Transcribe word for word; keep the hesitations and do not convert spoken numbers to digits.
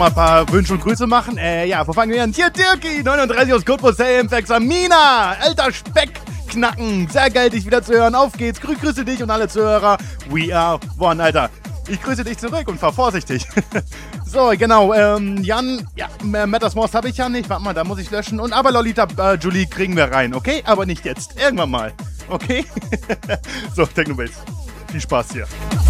mal ein paar Wünsche und Grüße machen. Äh, ja, wo fangen wir an? Hier, Dirki, neununddreißig aus Cottbus, H M, Examina, alter Speckknacken. Sehr geil, dich wieder zu hören. Auf geht's. Grü grüße dich und alle Zuhörer. We are one, Alter. Ich grüße dich zurück und fahr vorsichtig. So, genau, ähm, Jan, ja, Metasmos habe ich ja nicht. Warte mal, da muss ich löschen. Und aber Lolita, äh, Julie kriegen wir rein, okay? Aber nicht jetzt. Irgendwann mal, okay? So, Technobase. Viel Spaß hier.